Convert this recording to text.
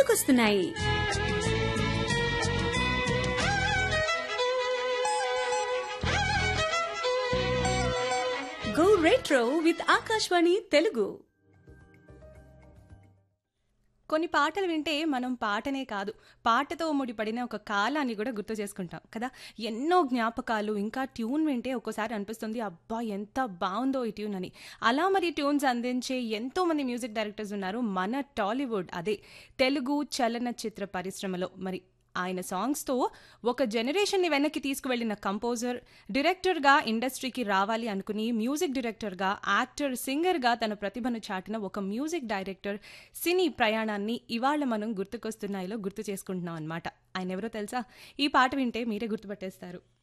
గుర్తుకొస్తున్నాయి. Go retro with Akashvani Telugu. కొన్ని పాటలు వింటే మనం పాటనే కాదు, పాటతో ముడిపడిన ఒక కాలాన్ని కూడా గుర్తు చేసుకుంటాం కదా. ఎన్నో జ్ఞాపకాలు. ఇంకా ట్యూన్ వింటే ఒక్కోసారి అనిపిస్తుంది, అబ్బా ఎంత బాగుందో ఈ ట్యూన్ అని. అలా మరి ట్యూన్స్ అందించే ఎంతో మంది మ్యూజిక్ డైరెక్టర్స్ ఉన్నారు మన టాలీవుడ్, అదే తెలుగు చలనచిత్ర పరిశ్రమలో. మరి ఆయన సాంగ్స్తో ఒక జనరేషన్ని వెనక్కి తీసుకువెళ్లిన కంపోజర్, డైరెక్టర్గా ఇండస్ట్రీకి రావాలి అనుకుని మ్యూజిక్ డైరెక్టర్గా, యాక్టర్, సింగర్గా తన ప్రతిభను చాటిన ఒక మ్యూజిక్ డైరెక్టర్ సినీ ప్రయాణాన్ని ఇవాళ మనం గుర్తుకొస్తున్నాయిలో గుర్తు చేసుకుంటున్నాం అనమాట. ఆయన ఎవరో తెలుసా? ఈ పాట వింటే మీరే గుర్తుపట్టేస్తారు.